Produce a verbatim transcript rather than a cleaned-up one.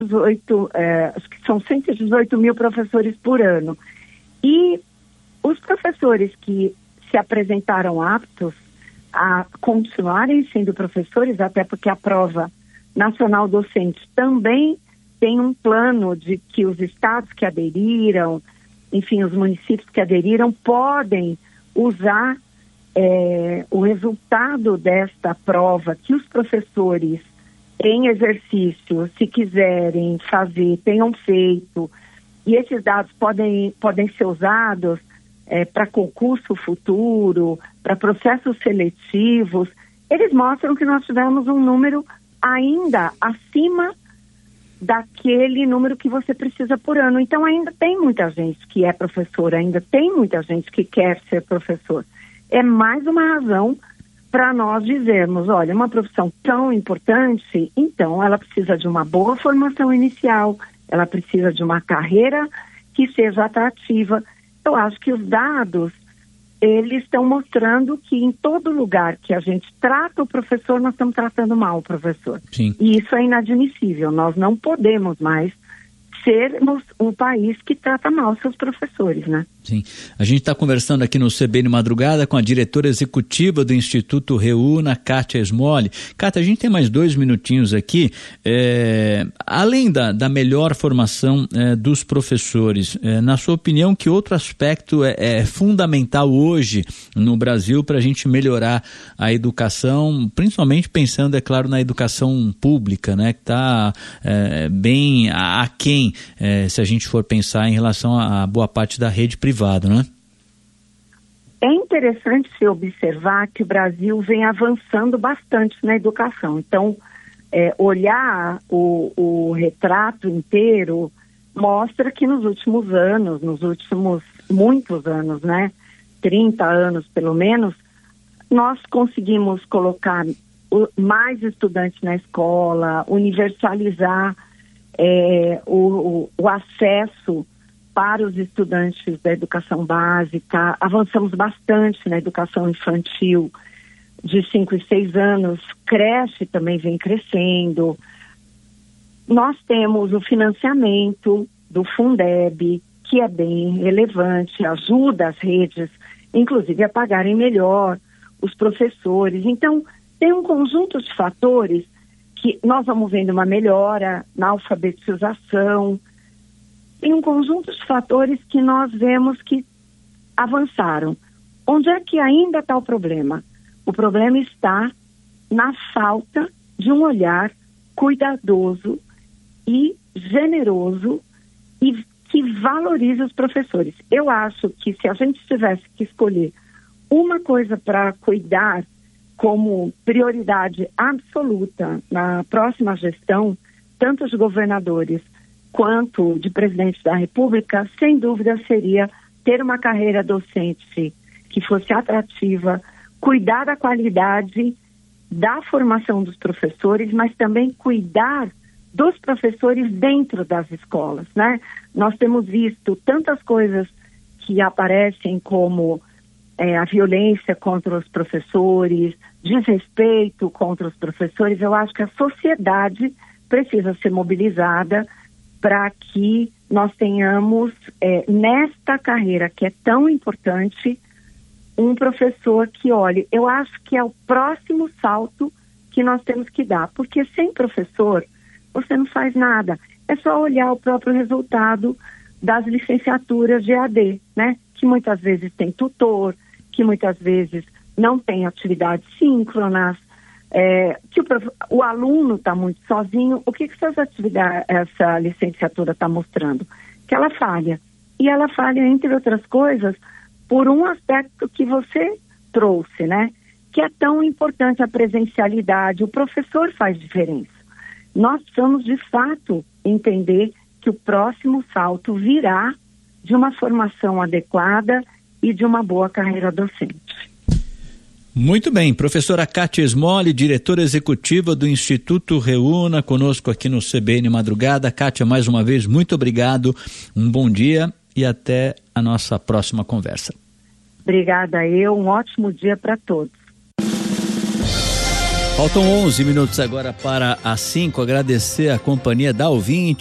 dezoito, é, acho que são cento e dezoito mil professores por ano. E os professores que se apresentaram aptos a continuarem sendo professores, até porque a prova nacional docente também tem um plano de que os estados que aderiram, enfim, os municípios que aderiram, podem usar é, o resultado desta prova que os professores em exercício, se quiserem fazer, tenham feito, e esses dados podem, podem ser usados é, para concurso futuro, para processos seletivos. Eles mostram que nós tivemos um número ainda acima daquele número que você precisa por ano. Então ainda tem muita gente que é professor, ainda tem muita gente que quer ser professor. É mais uma razão para nós dizermos, olha, uma profissão tão importante, então ela precisa de uma boa formação inicial, ela precisa de uma carreira que seja atrativa. Eu acho que os dados, eles estão mostrando que em todo lugar que a gente trata o professor, nós estamos tratando mal o professor. Sim. E isso é inadmissível. Nós não podemos mais sermos um país que trata mal seus professores, né? Sim. A gente está conversando aqui no C B N Madrugada com a diretora executiva do Instituto Reúna, Kátia Smolli. Kátia, a gente tem mais dois minutinhos aqui. É, além da, da melhor formação é, dos professores, é, na sua opinião, que outro aspecto é, é fundamental hoje no Brasil para a gente melhorar a educação, principalmente pensando, é claro, na educação pública, né, que está é, bem aquém, é, se a gente for pensar em relação a, a boa parte da rede privada. Privado, né? É interessante se observar que o Brasil vem avançando bastante na educação. Então, é, olhar o, o retrato inteiro mostra que nos últimos anos, nos últimos muitos anos, né, trinta anos pelo menos, nós conseguimos colocar o, mais estudantes na escola, universalizar é, o, o, o acesso para os estudantes da educação básica. Avançamos bastante na educação infantil de cinco e seis anos, creche também vem crescendo. Nós temos o financiamento do Fundeb, que é bem relevante, ajuda as redes, inclusive, a pagarem melhor os professores. Então, tem um conjunto de fatores que nós vamos vendo uma melhora na alfabetização. Tem um conjunto de fatores que nós vemos que avançaram. Onde é que ainda está o problema? O problema está na falta de um olhar cuidadoso e generoso e que valorize os professores. Eu acho que se a gente tivesse que escolher uma coisa para cuidar como prioridade absoluta na próxima gestão, tanto de governadores quanto de presidente da República, sem dúvida seria ter uma carreira docente que fosse atrativa, cuidar da qualidade da formação dos professores, mas também cuidar dos professores dentro das escolas, né? Nós temos visto tantas coisas que aparecem como é, a violência contra os professores, desrespeito contra os professores. Eu acho que a sociedade precisa ser mobilizada para que nós tenhamos, é, nesta carreira que é tão importante, um professor que, olhe, eu acho que é o próximo salto que nós temos que dar, porque sem professor você não faz nada. É só olhar o próprio resultado das licenciaturas de E A D, né? Que muitas vezes tem tutor, que muitas vezes não tem atividades síncronas, É, que o, o aluno está muito sozinho. O que, que essas atividades, essa licenciatura está mostrando? Que ela falha. E ela falha, entre outras coisas, por um aspecto que você trouxe, né? Que é tão importante, a presencialidade. O professor faz diferença. Nós precisamos, de fato, entender que o próximo salto virá de uma formação adequada e de uma boa carreira docente. Muito bem, professora Kátia Smolli, diretora executiva do Instituto Reúna, conosco aqui no C B N Madrugada. Kátia, mais uma vez, muito obrigado, um bom dia e até a nossa próxima conversa. Obrigada eu, um ótimo dia para todos. Faltam onze minutos agora para as cinco. Agradecer a companhia da ouvinte.